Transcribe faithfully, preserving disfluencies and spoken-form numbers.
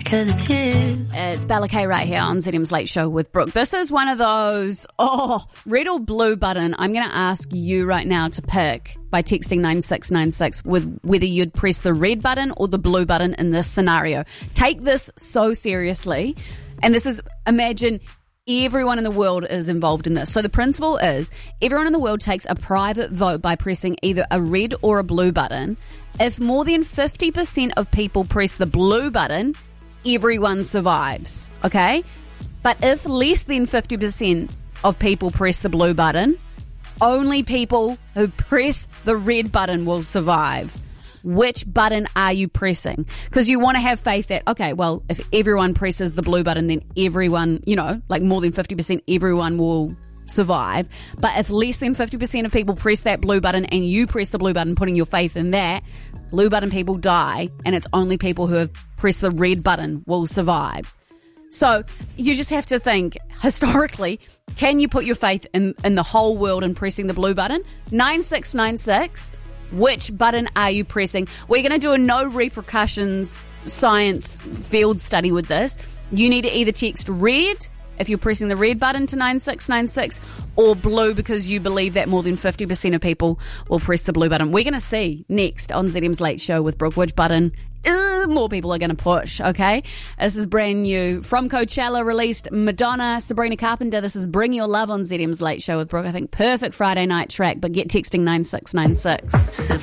'cause it's you. It's Bella K right here on Z M's Late Show with Brooke. This is one of those, oh, red or blue button. I'm going to ask you right now to pick by texting nine six nine six with whether you'd press the red button or the blue button in this scenario. Take this so seriously. And this is, imagine everyone in the world is involved in this. So the principle is everyone in the world takes a private vote by pressing either a red or a blue button. If more than fifty percent of people press the blue button, everyone survives, okay? But if less than fifty percent of people press the blue button, only people who press the red button will survive. Which button are you pressing? Because you want to have faith that, okay, well, if everyone presses the blue button, then everyone, you know, like more than fifty percent, everyone will survive. But if less than fifty percent of people press that blue button and you press the blue button, putting your faith in that, blue button people die, and it's only people who have pressed the red button will survive. So you just have to think, historically, can you put your faith in, in the whole world in pressing the blue button? nine six nine six, which button are you pressing? We're going to do a no repercussions science field study with this. You need to either text red if you're pressing the red button to nine six nine six, or blue because you believe that more than fifty percent of people will press the blue button. We're going to see next on Z M's Late Show with Brooke which button uh, more people are going to push, okay? This is brand new. From Coachella released Madonna, Sabrina Carpenter. This is Bring Your Love on Z M's Late Show with Brooke. I think perfect Friday night track, but get texting nine six nine six.